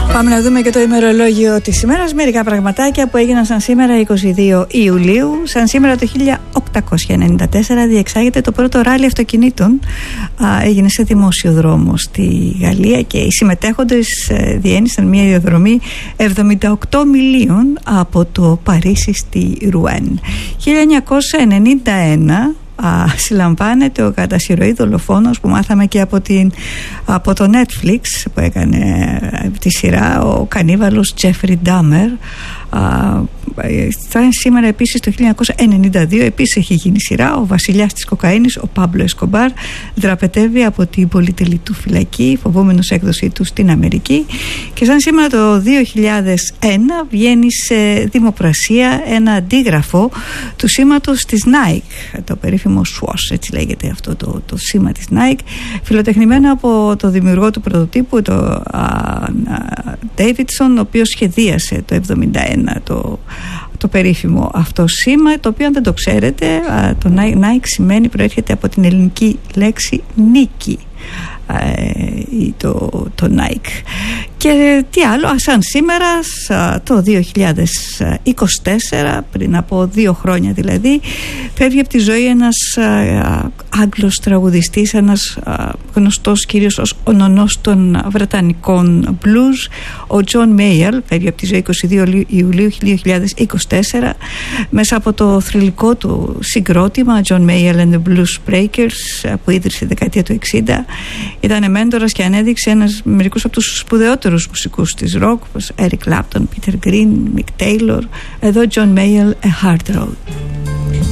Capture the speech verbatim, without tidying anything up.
Πάμε να δούμε και το ημερολόγιο της ημέρας. Μερικά πραγματάκια που έγιναν σαν σήμερα είκοσι δύο Ιουλίου. Σαν σήμερα το χίλια οκτακόσια ενενήντα τέσσερα διεξάγεται το πρώτο ράλι αυτοκινήτων. Α, έγινε σε δημόσιο δρόμο στη Γαλλία και οι συμμετέχοντες ε, διένυσαν μια διαδρομή εβδομήντα οκτώ μιλίων από το Παρίσι στη Ρουέν. χίλια εννιακόσια ενενήντα ένα Α, συλλαμβάνεται ο κατά συρροή δολοφόνος που μάθαμε και από, την, από το Netflix που έκανε τη σειρά, ο κανίβαλος Jeffrey Dahmer. Θα σήμερα επίσης το χίλια εννιακόσια ενενήντα δύο επίσης έχει γίνει σειρά. Ο βασιλιάς της κοκαίνης, ο Πάμπλο Εσκομπάρ, δραπετεύει από την πολυτελή του φυλακή, φοβούμενος έκδοσή του στην Αμερική. Και σαν σήμερα το δύο χιλιάδες ένα βγαίνει σε δημοπρασία ένα αντίγραφο του σήματος της Nike, το περίφημο Swoosh, έτσι λέγεται αυτό το, το σήμα της Nike, φιλοτεχνημένο από το δημιουργό του πρωτοτύπου, το α, α, Davidson, ο οποίος σχεδίασε το εβδομήντα ένα το, το περίφημο αυτό σήμα, το οποίο, αν δεν το ξέρετε, α, το Nike σημαίνει, προέρχεται από την ελληνική λέξη νίκη, ή το, το Nike. Και τι άλλο, σαν σήμερα το δύο χιλιάδες είκοσι τέσσερα, πριν από δύο χρόνια δηλαδή, φεύγει από τη ζωή ένας Άγγλος τραγουδιστής, ένας γνωστός κυρίως ως ο νονός των βρετανικών blues, ο Τζον Μέιερ. Φεύγει από τη ζωή είκοσι δύο Ιουλίου δύο χιλιάδες είκοσι τέσσερα μέσα από το θρυλικό του συγκρότημα John Mayall and the Blues Breakers, που ίδρυσε τη δεκαετία του εξήντα. Ήταν μέντορας και ανέδειξε ένας, μερικούς από τους σπουδαιότερους μουσικούς της rock, όπως Eric Clapton, Peter Green, Mick Taylor. Εδώ John Mayall, A Hard Road.